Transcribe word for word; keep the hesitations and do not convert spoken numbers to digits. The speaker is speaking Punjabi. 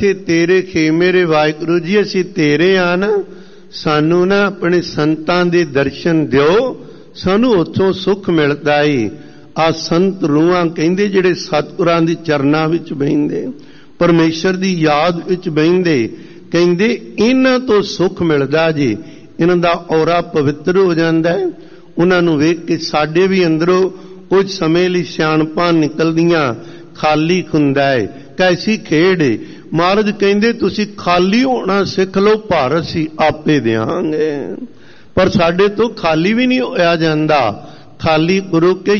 ਇੱਥੇ ਤੇਰੇ ਖੇ ਮੇਰੇ ਵਾਹਿਗੁਰੂ ਜੀ, ਅਸੀਂ ਤੇਰੇ ਆ ਨਾ, ਸਾਨੂੰ ਨਾ ਆਪਣੇ ਸੰਤਾਂ ਦੇ ਦਰਸ਼ਨ ਦਿਓ, ਸਾਨੂੰ ਉੱਥੋਂ ਸੁੱਖ ਮਿਲਦਾ ਏ। ਆ ਸੰਤ ਰੂਹਾਂ ਕਹਿੰਦੇ ਜਿਹੜੇ ਸਤਿਗੁਰਾਂ ਦੇ ਚਰਨਾਂ ਵਿੱਚ ਬਹਿੰਦੇ, ਪਰਮੇਸ਼ਰ ਦੀ ਯਾਦ ਵਿੱਚ ਬਹਿੰਦੇ, ਕਹਿੰਦੇ ਇਹਨਾਂ ਤੋਂ ਸੁੱਖ ਮਿਲਦਾ ਜੀ। ਇਹਨਾਂ ਦਾ ਔਰਾ ਪਵਿੱਤਰ ਹੋ ਜਾਂਦਾ ਹੈ। ਉਹਨਾਂ ਨੂੰ ਵੇਖ ਕੇ ਸਾਡੇ ਵੀ ਅੰਦਰੋਂ ਕੁਝ ਸਮੇਂ ਲਈ ਸਿਆਣਪਾਂ ਨਿਕਲਦੀਆਂ, ਖਾਲੀ ਹੁੰਦਾ ਹੈ। ਕੈਸੀ ਖੇਡ ਏ। ਮਹਾਰਾਜ ਕਹਿੰਦੇ ਤੁਸੀਂ ਖਾਲੀ ਹੋਣਾ ਸਿੱਖ ਲਓ, ਭਾਰ ਅਸੀਂ ਆਪੇ ਦਿਆਂਗੇ। ਪਰ ਸਾਡੇ ਤੋਂ ਖਾਲੀ ਵੀ ਨਹੀਂ ਹੋਇਆ ਜਾਂਦਾ। ਖਾਲੀ ਗੁਰੂ ਕੇ